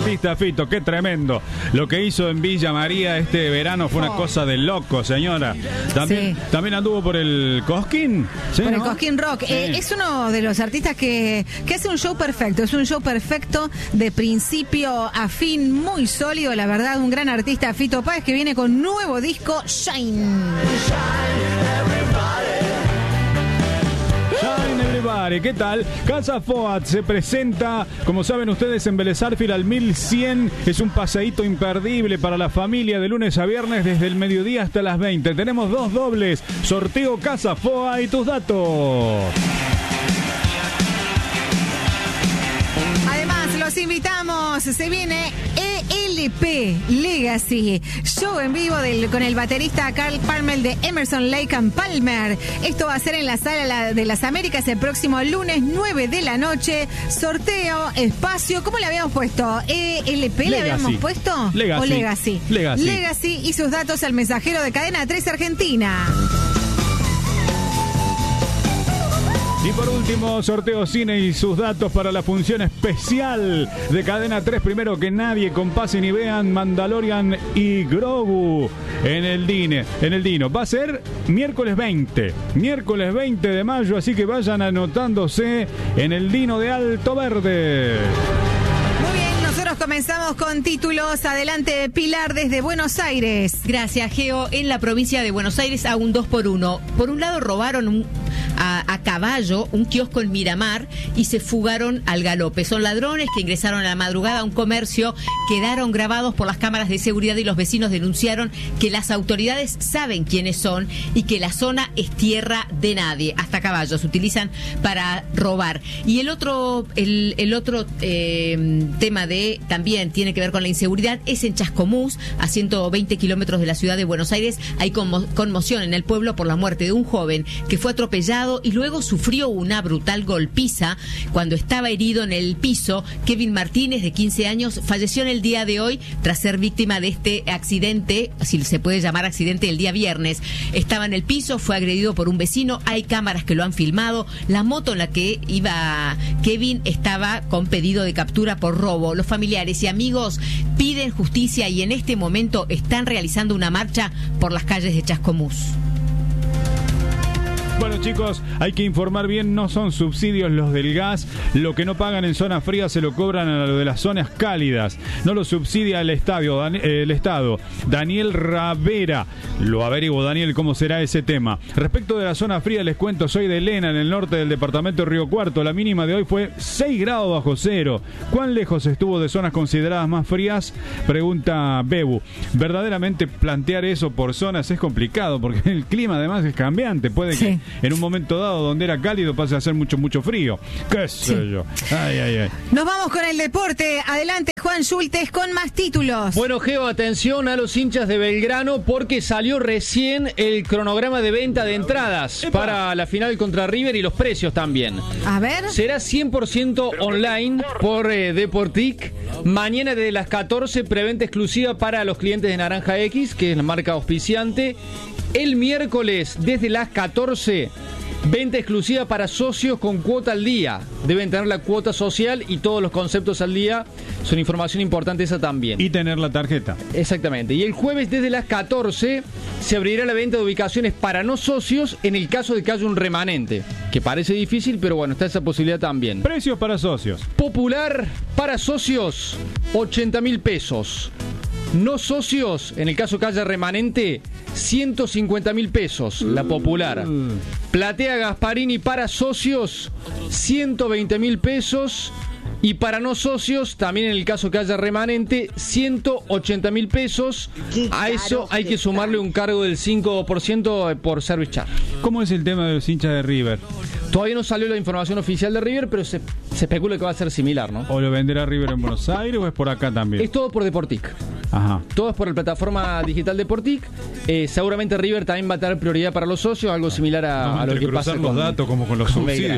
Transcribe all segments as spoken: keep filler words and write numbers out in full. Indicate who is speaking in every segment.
Speaker 1: artista Fito, qué tremendo. Lo que hizo en Villa María este verano fue una oh. cosa de loco, señora. También, sí. también anduvo por el Cosquín. ¿Sí,
Speaker 2: por
Speaker 1: no?
Speaker 2: el Cosquín Rock. Sí. Eh, es uno de los artistas que, que hace un show perfecto. Es un show perfecto de principio a fin, muy sólido, la verdad. Un gran artista, Fito Páez, que viene con nuevo disco, Shine.
Speaker 1: ¿Qué tal? Casa Foat se presenta, como saben ustedes, en Vélez Sarsfield al mil cien. Es un paseíto imperdible para la familia de lunes a viernes desde el mediodía hasta las veinte. Tenemos dos dobles. Sorteo Casa Foat y tus datos.
Speaker 2: Además, los invitamos. Se viene E L P Legacy, show en vivo del, con el baterista Carl Palmer de Emerson, Lake and Palmer. Esto va a ser en la Sala de las Américas el próximo lunes nueve de la noche. Sorteo, espacio, ¿cómo le habíamos puesto? ¿E L P le habíamos puesto?
Speaker 1: Legacy.
Speaker 2: ¿O Legacy?
Speaker 1: Legacy.
Speaker 2: Legacy y sus datos al mensajero de Cadena tres Argentina.
Speaker 1: Y por último, sorteo cine y sus datos para la función especial de Cadena tres. Primero que nadie, compasen y vean Mandalorian y Grogu en el Dine, en el Dino. Va a ser miércoles veinte, miércoles veinte de mayo, así que vayan anotándose en el Dino de Alto Verde.
Speaker 2: Muy bien, nosotros comenzamos con títulos. Adelante, Pilar, desde Buenos Aires.
Speaker 3: Gracias, Geo. En la provincia de Buenos Aires, a un dos por uno. Por un lado, robaron un... A, a caballo un kiosco en Miramar y se fugaron al galope. Son ladrones que ingresaron a la madrugada a un comercio, quedaron grabados por las cámaras de seguridad y los vecinos denunciaron que las autoridades saben quiénes son y que la zona es tierra de nadie. Hasta caballos utilizan para robar. Y el otro, el, el otro eh, tema de también tiene que ver con la inseguridad es en Chascomús, a ciento veinte kilómetros de la ciudad de Buenos Aires. Hay conmo- conmoción en el pueblo por la muerte de un joven que fue atropellado y luego sufrió una brutal golpiza cuando estaba herido en el piso. Kevin Martínez, de quince años, falleció en el día de hoy tras ser víctima de este accidente, si se puede llamar accidente, el día viernes. Estaba en el piso, fue agredido por un vecino, hay cámaras que lo han filmado. La moto en la que iba Kevin estaba con pedido de captura por robo. Los familiares y amigos piden justicia y en este momento están realizando una marcha por las calles de Chascomús.
Speaker 1: Bueno, chicos, hay que informar bien, no son subsidios los del gas. Lo que no pagan en zonas frías se lo cobran a lo de las zonas cálidas. No lo subsidia el, estadio, Dan, eh, el Estado. Daniel Ravera. Lo averiguo, Daniel, cómo será ese tema. Respecto de la zona fría, les cuento, soy de Lena, en el norte del departamento de Río Cuarto. La mínima de hoy fue seis grados bajo cero. ¿Cuán lejos estuvo de zonas consideradas más frías? Pregunta Bebu. Verdaderamente plantear eso por zonas es complicado, porque el clima además es cambiante. Puede
Speaker 2: sí.
Speaker 1: que en un momento dado donde era cálido pase a hacer mucho, mucho frío. ¿Qué sé sí. yo? Ay, ay, ay.
Speaker 2: Nos vamos con el deporte. Adelante, Juan Schultes, con más títulos.
Speaker 4: Bueno, Geo, atención a los hinchas de Belgrano porque salió recién el cronograma de venta de entradas ¡Epa! Para la final contra River y los precios también.
Speaker 2: A ver.
Speaker 4: Será cien por ciento online por eh, Deportic. Mañana desde las catorce, preventa exclusiva para los clientes de Naranja X, que es la marca auspiciante. El miércoles, desde las catorce, venta exclusiva para socios con cuota al día. Deben tener la cuota social y todos los conceptos al día. Son información importante esa también.
Speaker 1: Y tener la tarjeta.
Speaker 4: Exactamente. Y el jueves, desde las catorce, se abrirá la venta de ubicaciones para no socios en el caso de que haya un remanente. Que parece difícil, pero bueno, está esa posibilidad también.
Speaker 1: Precios para socios.
Speaker 4: Popular para socios, ochenta mil pesos. No socios, en el caso que haya remanente, ciento cincuenta mil pesos, la popular. Platea Gasparini para socios, ciento veinte mil pesos. Y para no socios, también en el caso que haya remanente, ciento ochenta mil pesos. A eso hay que sumarle un cargo del cinco por ciento por service charge.
Speaker 1: ¿Cómo es el tema de los hinchas de River?
Speaker 4: Todavía no salió la información oficial de River, pero se, se especula que va a ser similar, ¿no?
Speaker 1: ¿O lo venderá River en Buenos Aires o es por acá también?
Speaker 4: Es todo por Deportic.
Speaker 1: Ajá.
Speaker 4: Todo es por la plataforma digital Deportic. Eh, seguramente River también va a tener prioridad para los socios, algo similar a,
Speaker 1: no,
Speaker 4: a lo que pasa
Speaker 1: con
Speaker 4: los
Speaker 1: datos como con los subsidios.
Speaker 4: Belgrano.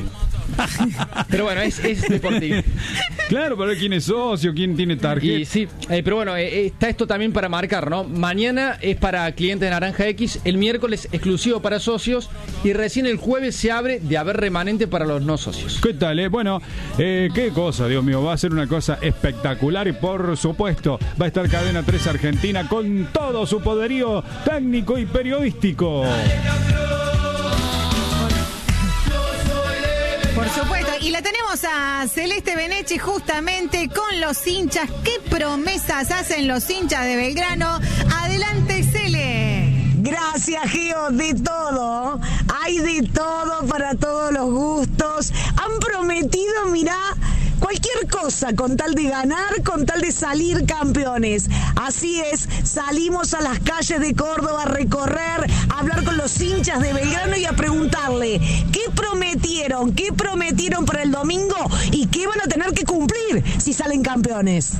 Speaker 4: Pero bueno, es, es deportivo.
Speaker 1: Claro, pero quién es socio, quién tiene tarjeta.
Speaker 4: Y sí, eh, pero bueno, eh, está esto también para marcar, ¿no? Mañana es para clientes de Naranja X, el miércoles exclusivo para socios y recién el jueves se abre de haber remanente para los no socios.
Speaker 1: ¿Qué tal, eh? Bueno, eh, qué cosa, Dios mío, va a ser una cosa espectacular y por supuesto va a estar Cadena tres Argentina con todo su poderío técnico y periodístico.
Speaker 2: Por supuesto, y la tenemos a Celeste Benechi justamente con los hinchas. ¿Qué promesas hacen los hinchas de Belgrano? Adelante, Cele.
Speaker 5: Gracias, Gio, de todo. Hay de todo para todos los gustos. Han prometido, mirá, cualquier cosa con tal de ganar, con tal de salir campeones. Así es, salimos a las calles de Córdoba a recorrer, a hablar con los hinchas de Belgrano y a preguntarle qué prometieron, qué prometieron para el domingo y qué van a tener que cumplir si salen campeones.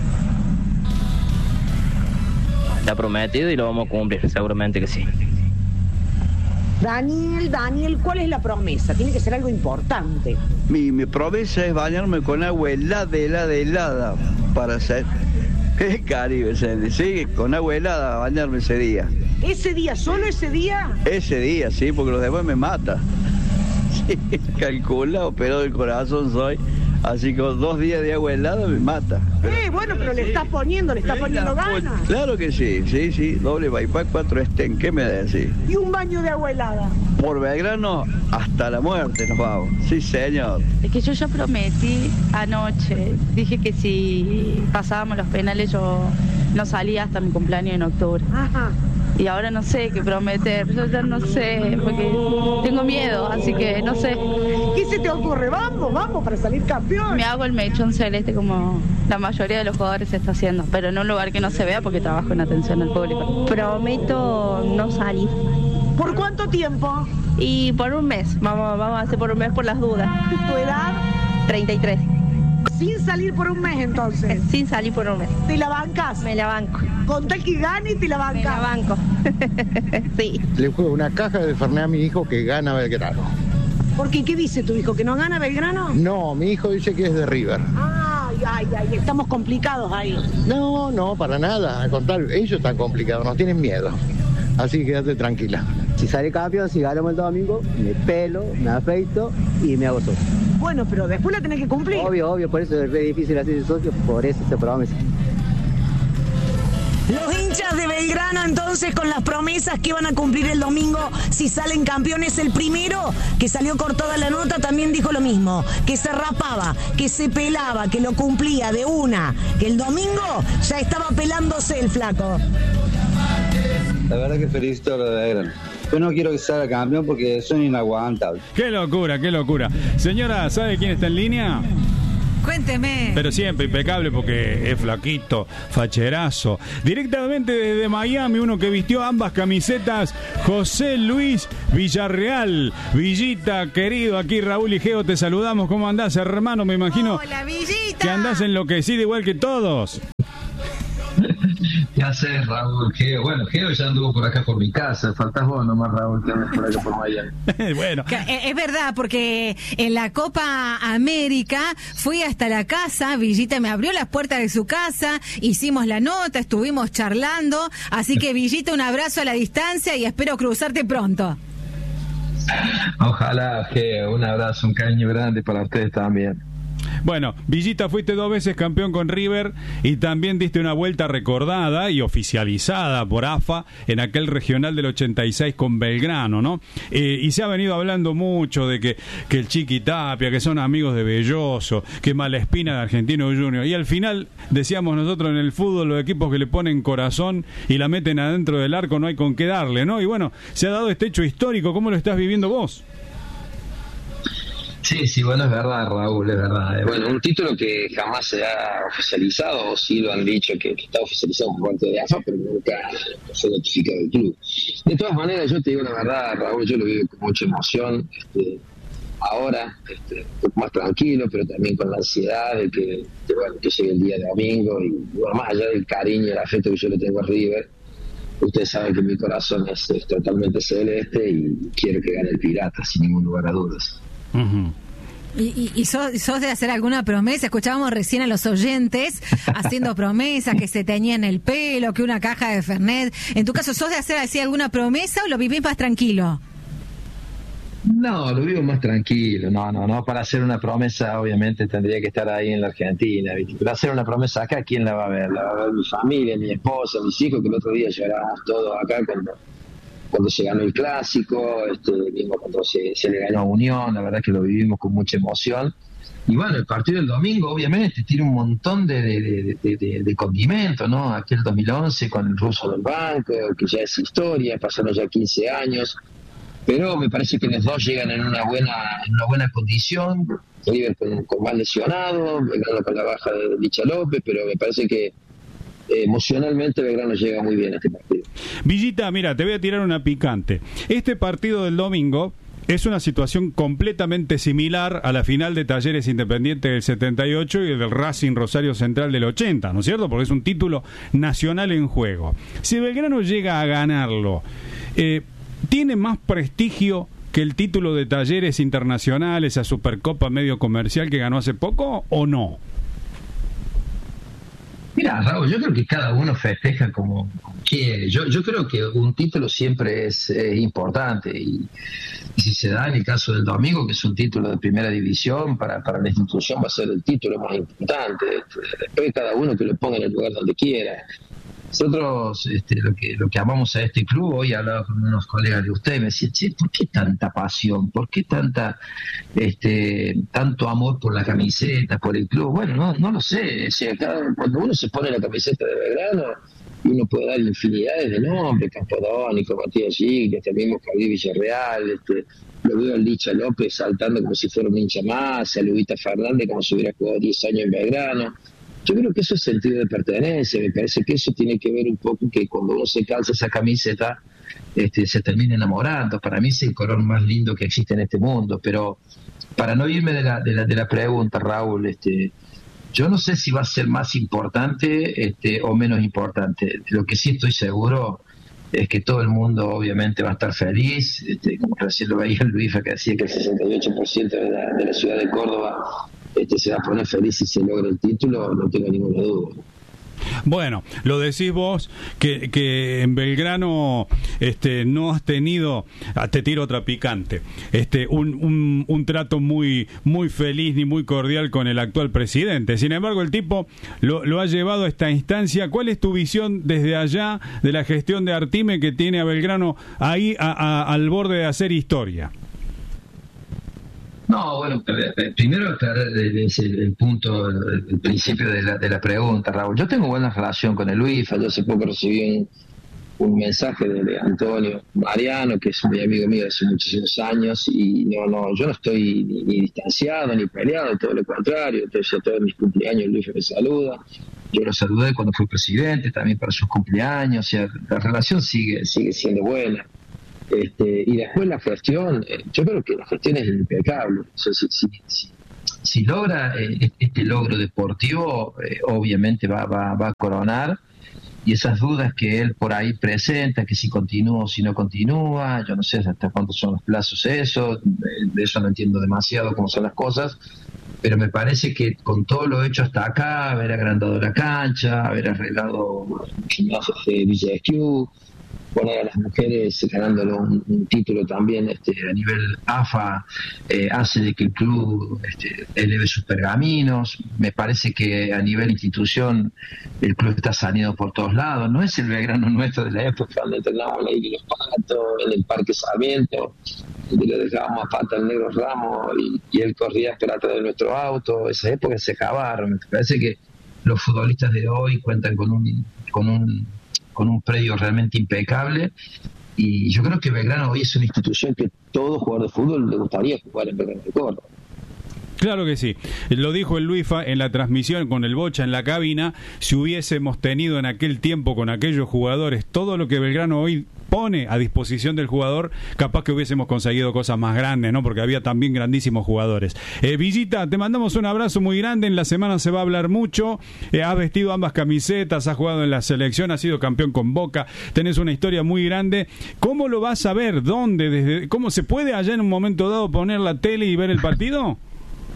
Speaker 6: Está prometido y lo vamos a cumplir, seguramente que sí.
Speaker 5: Daniel, Daniel, ¿cuál es la promesa? Tiene que ser algo importante.
Speaker 7: Mi, mi promesa es bañarme con agua helada, helada, helada, para hacer... ¿Qué Caribe? Sí, con agua helada, bañarme ese día.
Speaker 5: ¿Ese día, solo ese día?
Speaker 7: Ese día, sí, porque los demás me mata. Sí, calcula, operado del corazón soy. Así que dos días de agua helada me mata.
Speaker 5: Eh, bueno, pero le estás poniendo, le estás poniendo ganas.
Speaker 7: Claro que sí, sí, sí. Doble bypass, cuatro estén. ¿Qué me decís?
Speaker 5: Y un baño de agua helada.
Speaker 7: Por Belgrano hasta la muerte nos vamos. Sí, señor.
Speaker 8: Es que yo ya prometí anoche. Dije que si pasábamos los penales yo no salía hasta mi cumpleaños en octubre.
Speaker 5: Ajá.
Speaker 8: Y ahora no sé qué prometer, yo ya no sé, porque tengo miedo, así que no sé.
Speaker 5: ¿Qué se te ocurre? Vamos, vamos, para salir campeón.
Speaker 8: Me hago el mechón celeste como la mayoría de los jugadores se está haciendo, pero en un lugar que no se vea porque trabajo en atención al público. Prometo no salir.
Speaker 5: ¿Por cuánto tiempo?
Speaker 8: Y por un mes, vamos, vamos a hacer por un mes por las dudas.
Speaker 5: ¿Tu edad?
Speaker 8: treinta y tres.
Speaker 5: Sin salir por un mes, entonces.
Speaker 8: Sin salir por un mes.
Speaker 5: ¿Te la bancas?
Speaker 8: Me la banco.
Speaker 5: Con tal que gane, te la bancas.
Speaker 8: Me la banco. Sí.
Speaker 9: Le juego una caja de Fernet a mi hijo que gana Belgrano.
Speaker 5: ¿Por qué? ¿Qué dice tu hijo? ¿Que no gana Belgrano?
Speaker 9: No, mi hijo dice que es de River.
Speaker 5: Ay, ay, ay, estamos complicados ahí.
Speaker 9: No, no, para nada. Al contrario, ellos están complicados, nos tienen miedo. Así que quédate tranquila.
Speaker 10: Si sale campeón, si ganamos el domingo, me pelo, me afeito y me hago socio.
Speaker 5: Bueno, pero después la tenés que cumplir.
Speaker 10: Obvio, obvio, por eso es re difícil hacerse socio, por eso se promesa.
Speaker 5: Los hinchas de Belgrano entonces con las promesas que van a cumplir el domingo si salen campeones. El primero que salió cortada la nota también dijo lo mismo, que se rapaba, que se pelaba, que lo cumplía de una, que el domingo ya estaba pelándose el flaco.
Speaker 10: La verdad que felicito a los de Belgrano. Yo no quiero que salga campeón porque son inaguantables.
Speaker 1: Qué locura, qué locura. Señora, ¿sabe quién está en línea?
Speaker 2: Cuénteme.
Speaker 1: Pero siempre impecable porque es flaquito, facherazo. Directamente desde Miami, uno que vistió ambas camisetas, José Luis Villarreal. Villita, querido, aquí Raúl y Geo, te saludamos. ¿Cómo andás, hermano? Me imagino
Speaker 2: Hola, Villita.
Speaker 1: que andás enloquecido igual que todos.
Speaker 11: ¿Qué haces, Raúl? Geo, bueno, Geo ya anduvo por acá por mi casa. Faltás vos nomás, Raúl, que andas por acá por Miami.
Speaker 1: Bueno.
Speaker 2: Es verdad, porque en la Copa América fui hasta la casa, Villita me abrió las puertas de su casa, hicimos la nota, estuvimos charlando, así que Villita, un abrazo a la distancia y espero cruzarte pronto.
Speaker 11: Ojalá, Geo, un abrazo, un cariño grande para ustedes también.
Speaker 1: Bueno, Villita, fuiste dos veces campeón con River y también diste una vuelta recordada y oficializada por A F A en aquel regional del ochenta y seis con Belgrano, ¿no? Eh, y se ha venido hablando mucho de que, que el Chiqui Tapia, que son amigos de Belloso, que Malespina de Argentino Junior. Y al final, decíamos nosotros en el fútbol, los equipos que le ponen corazón y la meten adentro del arco no hay con qué darle, ¿no? Y bueno, se ha dado este hecho histórico. ¿Cómo lo estás viviendo vos?
Speaker 11: Sí, sí, bueno, es verdad, Raúl, es verdad. Bueno, un título que jamás se ha oficializado, o sí lo han dicho que, que está oficializado por parte de A F A, pero nunca fue notificado del club. De todas maneras, yo te digo la verdad, Raúl, yo lo vivo con mucha emoción. Este, ahora, este, un poco más tranquilo, pero también con la ansiedad de que, de, bueno, que llegue el día de domingo. Y bueno, más allá del cariño y el afecto que yo le tengo a River, ustedes saben que mi corazón es, es totalmente celeste y quiero que gane el Pirata, sin ningún lugar a dudas.
Speaker 1: Uh-huh.
Speaker 2: ¿Y, y, y sos, sos de hacer alguna promesa? Escuchábamos recién a los oyentes haciendo promesas, que se teñían el pelo, que una caja de Fernet. En tu caso, ¿sos de hacer así alguna promesa o lo vivís más tranquilo?
Speaker 11: No, lo vivo más tranquilo. No, no, no. Para hacer una promesa, obviamente tendría que estar ahí en la Argentina, ¿viste? Pero hacer una promesa acá, ¿quién la va a ver? La va a ver mi familia, mi esposa, mis hijos, que el otro día llorábamos todos acá cuando, cuando se ganó el clásico, este, mismo cuando se, se le ganó a Unión. La verdad que lo vivimos con mucha emoción. Y bueno, el partido del domingo, obviamente, tiene un montón de, de, de, de, de, de condimentos, ¿no? Aquel dos mil once con el ruso del banco, que ya es historia, pasaron ya quince años. Pero me parece que los dos llegan en una buena en una buena condición. River con, con más lesionado, Belgrano con la baja de Licha López, pero me parece que eh, emocionalmente Belgrano llega muy bien a este partido.
Speaker 1: Villita, mira, te voy a tirar una picante. Este partido del domingo es una situación completamente similar a la final de Talleres Independiente del setenta y ocho y del Racing Rosario Central del ochenta, ¿no es cierto? Porque es un título nacional en juego. Si Belgrano llega a ganarlo, eh, ¿tiene más prestigio que el título de Talleres Internacional, esa Supercopa medio comercial que ganó hace poco, o no?
Speaker 11: Mira, Raúl, yo creo que cada uno festeja como quiere. Yo, yo creo que un título siempre es eh, importante y, y si se da en el caso del domingo, que es un título de primera división, para, para la institución va a ser el título más importante. Después cada uno que lo ponga en el lugar donde quiera. Nosotros, este, lo que lo que amamos a este club, hoy hablaba con unos colegas de ustedes, me decían, che, ¿por qué tanta pasión? ¿Por qué tanta este tanto amor por la camiseta, por el club? Bueno, no no lo sé. O sea, cada, cuando uno se pone la camiseta de Belgrano, uno puede dar infinidades de nombres, Campodónico, Matías Gil, este mismo Javier Villarreal, este, lo veo al Licha López saltando como si fuera un hincha más, a Luita Fernández como si hubiera jugado diez años en Belgrano. Yo creo que eso es sentido de pertenencia. Me parece que eso tiene que ver un poco que cuando uno se calza esa camiseta este, se termina enamorando. Para mí es el color más lindo que existe en este mundo. Pero para no irme de la, de la, de la pregunta, Raúl, este, yo no sé si va a ser más importante este, o menos importante. Lo que sí estoy seguro es que todo el mundo obviamente va a estar feliz. Este, como recién lo veía el Luis, que decía que el sesenta y ocho por ciento de la, de la ciudad de Córdoba este se va a poner feliz si se logra el título, no tengo ninguna duda.
Speaker 1: Bueno, lo decís vos que, que en Belgrano este, no has tenido, te tiro otra picante, este, un, un, un trato muy, muy feliz ni muy cordial con el actual presidente. Sin embargo, el tipo lo, lo ha llevado a esta instancia. ¿Cuál es tu visión desde allá de la gestión de Artime, que tiene a Belgrano ahí a, a, al borde de hacer historia?
Speaker 11: No, bueno, primero es el, el punto, el, el principio de la, de la pregunta, Raúl. Yo tengo buena relación con el UIFA. Yo hace poco recibí un, un mensaje de, de Antonio Mariano, que es muy amigo mío hace muchísimos años, y no, no, yo no estoy ni, ni distanciado ni peleado, todo lo contrario. Entonces, a todos mis cumpleaños el UIFA me saluda. Yo lo saludé cuando fui presidente, también para sus cumpleaños. O sea, la relación sigue, sigue siendo buena. Este, y después la gestión, eh, yo creo que la gestión es impecable. O sea, si, si, si, si logra eh, este logro deportivo, eh, obviamente va, va, va a coronar, y esas dudas que él por ahí presenta, que si continúa o si no continúa, yo no sé hasta cuántos son los plazos eso, de, de eso no entiendo demasiado cómo son las cosas, pero me parece que con todo lo hecho hasta acá, haber agrandado la cancha, haber arreglado gimnasios de Villa Esquiú, poner a las mujeres ganándole un, un título también este, a nivel A F A, eh, hace de que el club este, eleve sus pergaminos. Me parece que a nivel institución el club está saneado por todos lados. No es el Belgrano nuestro de la época donde entrenábamos ahí en Los Patos, en el Parque Sarmiento, donde le dejábamos a pata al Negro Ramos y, y él corría por atrás de nuestro auto. Esas épocas se acabaron. Me parece que los futbolistas de hoy cuentan con un con un con un predio realmente impecable, y yo creo que Belgrano hoy es una institución que todo jugador de fútbol le gustaría jugar en Belgrano de Córdoba.
Speaker 1: Claro que sí. Lo dijo el Luifa en la transmisión con el Bocha en la cabina. Si hubiésemos tenido en aquel tiempo con aquellos jugadores todo lo que Belgrano hoy pone a disposición del jugador, capaz que hubiésemos conseguido cosas más grandes, ¿no? Porque había también grandísimos jugadores. Eh, Villita, te mandamos un abrazo muy grande. En la semana se va a hablar mucho. Eh, has vestido ambas camisetas, has jugado en la selección, has sido campeón con Boca. Tenés una historia muy grande. ¿Cómo lo vas a ver? ¿Dónde? Desde, ¿Cómo se puede allá en un momento dado poner la tele y ver el partido?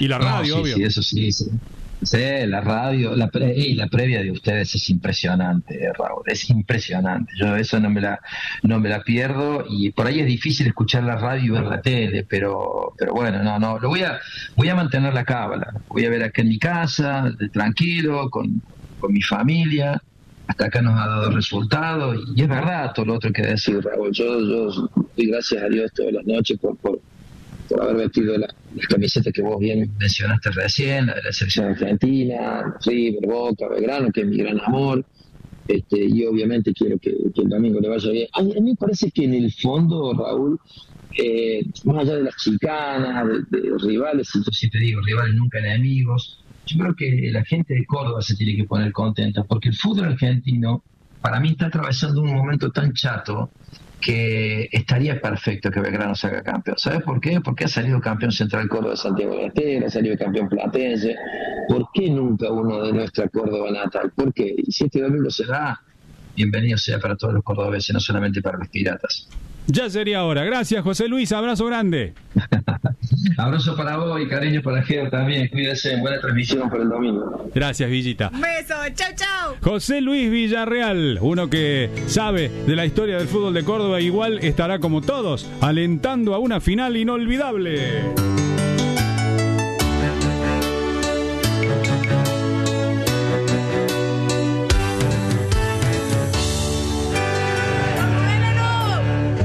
Speaker 1: Y la radio,
Speaker 11: no, sí,
Speaker 1: obvio.
Speaker 11: Sí, eso sí, sí. Sí, la radio, la, pre, y la previa de ustedes es impresionante, Raúl, es impresionante. Yo eso no me la no me la pierdo, y por ahí es difícil escuchar la radio y ver la tele, pero pero bueno, no, no, lo voy a voy a mantener la cábala. Voy a ver acá en mi casa, tranquilo, con, con mi familia. Hasta acá nos ha dado resultados, y es verdad todo lo otro que decir, Raúl. Yo, yo doy gracias a Dios todas las noches por, por por haber vestido la, las camisetas que vos bien mencionaste recién, la de la selección argentina, River, Boca, Belgrano, que es mi gran amor, este, y obviamente quiero que, que el domingo le vaya bien. A mí, a mí me parece que en el fondo, Raúl, eh, más allá de las chicanas, de, de rivales, y yo siempre digo, rivales nunca enemigos, yo creo que la gente de Córdoba se tiene que poner contenta, porque el fútbol argentino, para mí, está atravesando un momento tan chato que estaría perfecto que Belgrano se haga campeón. ¿Sabes por qué? Porque ha salido campeón Central Córdoba de Santiago del Estero, ha salido campeón Platense. ¿Por qué nunca uno de nuestra Córdoba natal? ¿Por qué? Y si este domingo se da, bienvenido sea para todos los cordobeses, no solamente para los piratas.
Speaker 1: Ya sería hora. Gracias, José Luis. Abrazo grande.
Speaker 11: Abrazo para vos y cariño para Geo también. Cuídense. Buena transmisión para el domingo.
Speaker 1: Gracias, Villita.
Speaker 2: Un beso. Chau, chau.
Speaker 1: José Luis Villarreal, uno que sabe de la historia del fútbol de Córdoba, igual estará como todos alentando a una final inolvidable.